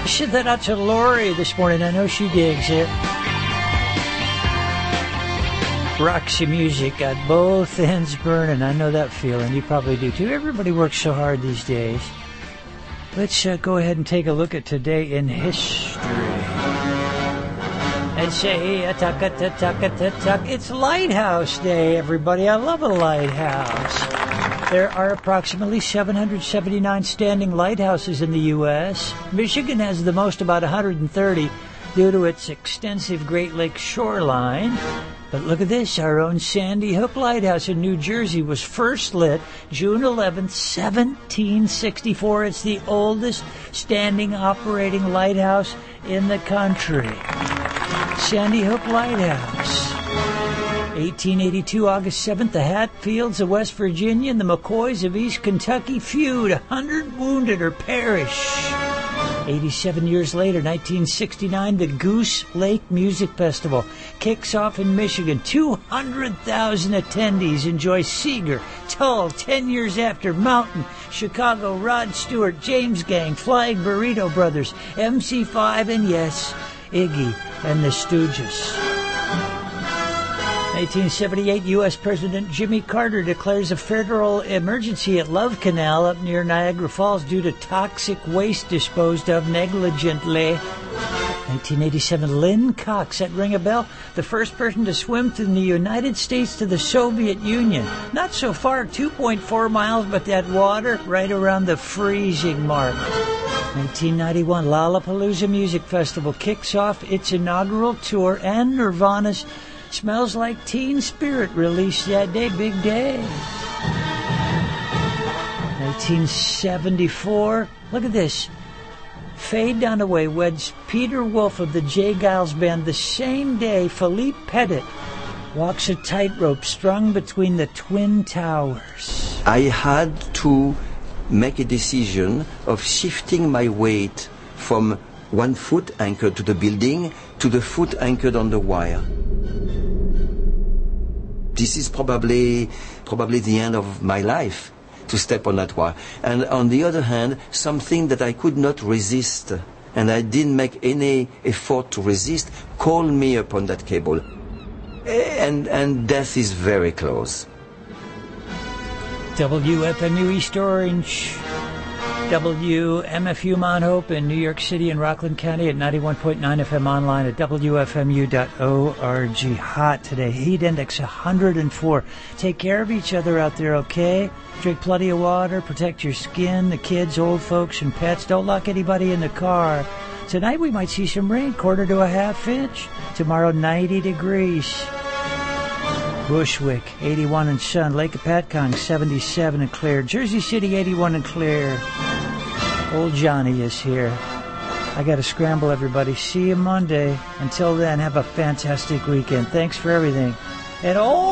Send that out to Lori this morning. I know she digs it. Roxy music got both ends burning. I know that feeling. You probably do too. Everybody works so hard these days. Let's go ahead and take a look at today in history. And say, it's Lighthouse Day, everybody. I love a lighthouse. There are approximately 779 standing lighthouses in the U.S. Michigan has the most, about 130, due to its extensive Great Lakes shoreline. But look at this, our own Sandy Hook Lighthouse in New Jersey was first lit June 11th, 1764. It's the oldest standing operating lighthouse in the country. Sandy Hook Lighthouse. 1882, August 7th, the Hatfields of West Virginia and the McCoys of East Kentucky feud. 100 wounded or perish. 87 years later, 1969, the Goose Lake Music Festival kicks off in Michigan. 200,000 attendees enjoy Seeger, Tull, 10 years after, Mountain, Chicago, Rod Stewart, James Gang, Flying Burrito Brothers, MC5, and yes, Iggy and the Stooges. 1978, U.S. President Jimmy Carter declares a federal emergency at Love Canal up near Niagara Falls due to toxic waste disposed of negligently. 1987, Lynn Cox, that ring a bell? The first person to swim from the United States to the Soviet Union. Not so far, 2.4 miles, but that water right around the freezing mark. 1991, Lollapalooza Music Festival kicks off its inaugural tour, and Nirvana's Smells Like Teen Spirit released that day. Big day. 1974, look at this. Faye Dunaway weds Peter Wolf of the J. Giles Band the same day Philippe Petit walks a tightrope strung between the Twin Towers. I had to make a decision of shifting my weight from one foot anchored to the building to the foot anchored on the wire. This is probably the end of my life, to step on that wire. And on the other hand, something that I could not resist, and I didn't make any effort to resist, called me upon that cable. And death is very close. WFMU East Orange, WMFU Mount Hope in New York City and Rockland County at 91.9 FM online at WFMU.org. Hot today. Heat index 104. Take care of each other out there, okay? Drink plenty of water. Protect your skin, the kids, old folks, and pets. Don't lock anybody in the car. Tonight we might see some rain, quarter to a half inch. Tomorrow, 90 degrees. Bushwick, 81 and sun. Lake Apatcong, 77 and clear. Jersey City, 81 and clear. Old Johnny is here. I got to scramble, everybody. See you Monday. Until then, have a fantastic weekend. Thanks for everything. And